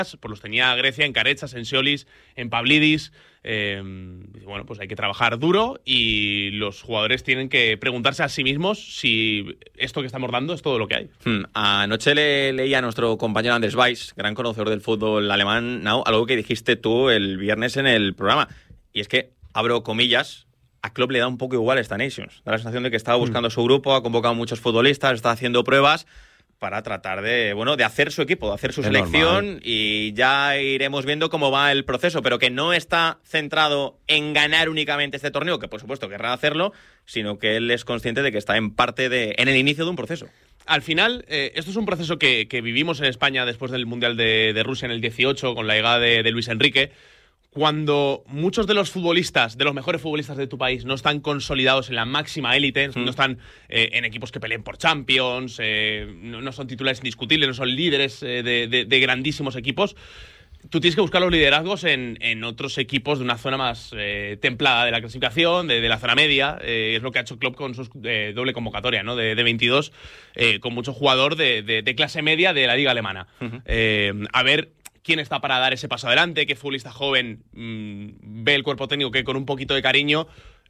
pues los tenía Grecia en Karetsas, en Siolis, en Pavlidis. Bueno, pues hay que trabajar duro y los jugadores tienen que preguntarse a sí mismos si esto que estamos dando es todo lo que hay. Anoche leía a nuestro compañero Andrés Weiss, gran conocedor del fútbol alemán, algo que dijiste tú el viernes en el programa, y es que, abro comillas, a Klopp le da un poco igual esta Nations. Da la sensación de que estaba buscando su grupo, ha convocado a muchos futbolistas, está haciendo pruebas para tratar de hacer su equipo, de hacer su selección, normal. Y ya iremos viendo cómo va el proceso, pero que no está centrado en ganar únicamente este torneo, que por supuesto querrá hacerlo, sino que él es consciente de que está en el inicio de un proceso. Al final, esto es un proceso que vivimos en España después del Mundial de Rusia en el 18, con la llegada de Luis Enrique. Cuando muchos de los futbolistas, de los mejores futbolistas de tu país, no están consolidados en la máxima élite, no están en equipos que peleen por Champions, no son titulares indiscutibles, no son líderes de grandísimos equipos, tú tienes que buscar los liderazgos en otros equipos de una zona más templada de la clasificación, de la zona media. Es lo que ha hecho Klopp con su doble convocatoria, ¿no? de 22, con mucho jugador de clase media de la liga alemana. A ver quién está para dar ese paso adelante, qué futbolista joven ve el cuerpo técnico que con un poquito de cariño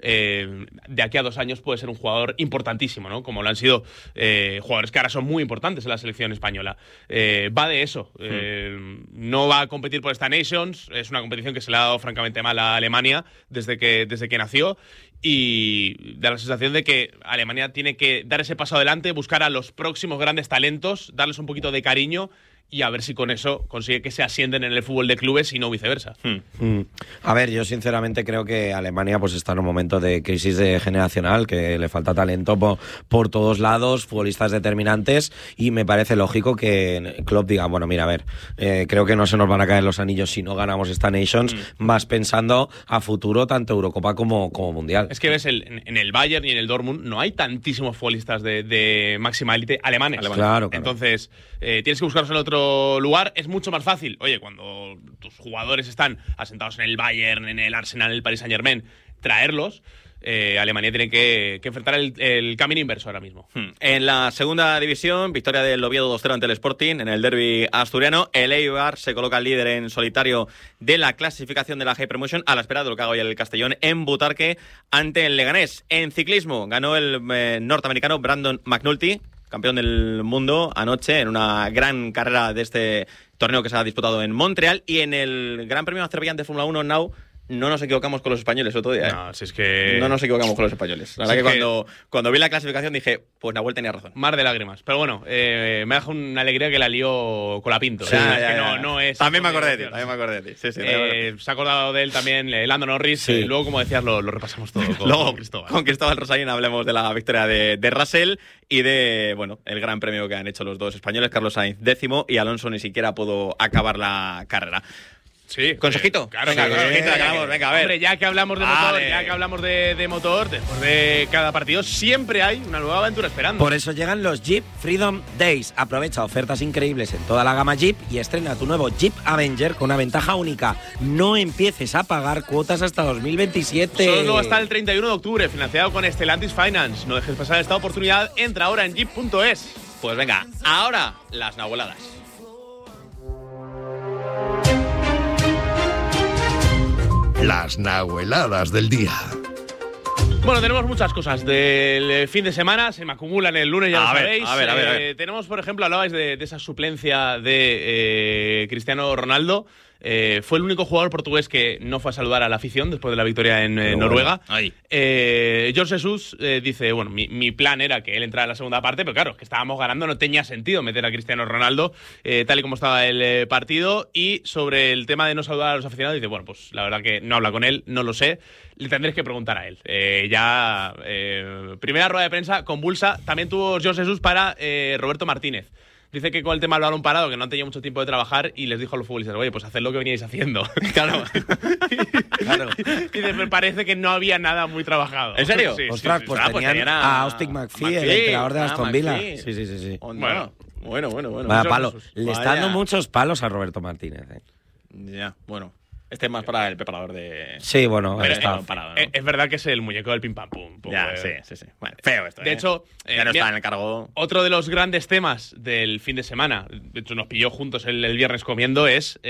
de aquí a 2 años puede ser un jugador importantísimo, ¿no? Como lo han sido jugadores que ahora son muy importantes en la selección española. Va de eso. No va a competir por esta Nations. Es una competición que se le ha dado francamente mal a Alemania desde que nació. Y da la sensación de que Alemania tiene que dar ese paso adelante, buscar a los próximos grandes talentos, darles un poquito de cariño y a ver si con eso consigue que se asienten en el fútbol de clubes y no viceversa. A ver, yo sinceramente creo que Alemania pues está en un momento de crisis generacional, que le falta talento por todos lados, futbolistas determinantes, y me parece lógico que Klopp diga, bueno, mira, a ver, creo que no se nos van a caer los anillos si no ganamos esta Nations, más pensando a futuro tanto Eurocopa como Mundial. Es que ves, en el Bayern y en el Dortmund no hay tantísimos futbolistas de máxima élite alemanes. Claro. Entonces, tienes que buscarlos en otro lugar. Es mucho más fácil, oye, cuando tus jugadores están asentados en el Bayern, en el Arsenal, en el Paris Saint-Germain, traerlos. Alemania tiene que enfrentar el camino inverso ahora mismo. En la segunda división, victoria del Oviedo 2-0 ante el Sporting en el derbi asturiano. El Eibar se coloca el líder en solitario de la clasificación de la Hypermotion, a la espera de lo que haga hoy el Castellón en Butarque ante el Leganés. En ciclismo ganó el norteamericano Brandon McNulty, campeón del mundo anoche en una gran carrera de este torneo que se ha disputado en Montreal. Y en el Gran Premio de Azerbaiyán de Fórmula 1 no nos equivocamos con los españoles otro día. No, si es que no nos equivocamos con los españoles. La verdad que cuando vi la clasificación dije, pues Nahuel tenía razón. Mar de lágrimas. Pero bueno, me deja una alegría que la lió con la Pinto. Sí, no es. También me acordé de ti. Sí, se ha acordado de él también Lando Norris. Sí. Luego, como decías, lo repasamos todo con Cristóbal. Con Cristóbal Rosarín hablemos de la victoria de Russell y de el gran premio que han hecho los dos españoles, Carlos Sainz 10º y Alonso ni siquiera pudo acabar la carrera. Sí. ¿Consejito? Claro, consejito, acabamos, venga, a ver. Hombre, ya que hablamos de motor, después de cada partido siempre hay una nueva aventura esperando. Por eso llegan los Jeep Freedom Days. Aprovecha ofertas increíbles en toda la gama Jeep y estrena tu nuevo Jeep Avenger con una ventaja única. No empieces a pagar cuotas hasta 2027. Solo hasta el 31 de octubre, financiado con Stellantis Finance. No dejes pasar esta oportunidad, entra ahora en jeep.es. Pues venga, ahora las nahueladas. Las nahueladas del día. Bueno, tenemos muchas cosas del fin de semana, se me acumulan el lunes, ya lo sabéis. A ver. Tenemos, por ejemplo, hablabais de esa suplencia de Cristiano Ronaldo. Fue el único jugador portugués que no fue a saludar a la afición después de la victoria en Noruega. Jorge Jesus dice, bueno, mi plan era que él entrara en la segunda parte, pero claro, que estábamos ganando, no tenía sentido meter a Cristiano Ronaldo tal y como estaba el partido. Y sobre el tema de no saludar a los aficionados, dice, bueno, pues la verdad que no habla con él, no lo sé, le tendréis que preguntar a él. Primera rueda de prensa convulsa, también tuvo Jorge Jesus para Roberto Martínez. Dice que con el tema del balón parado, que no han tenido mucho tiempo de trabajar, y les dijo a los futbolistas, oye, pues haced lo que veníais haciendo. Claro. Y me parece que no había nada muy trabajado. ¿En serio? Sí. Ostras, pues tenían a Austin McPhee, el entrenador de Aston Villa. Sí. Bueno. Vaya palo. Le está dando muchos palos a Roberto Martínez. Ya, bueno. Este es más para el preparador de... Sí, bueno, Pero está. parado, ¿no? Es verdad que es el muñeco del pim pam pum. Un poco, Ya, sí. Bueno, feo esto. De hecho, ya no mira, está en el cargo. otro de los grandes temas del fin de semana, de hecho nos pilló juntos el viernes comiendo, es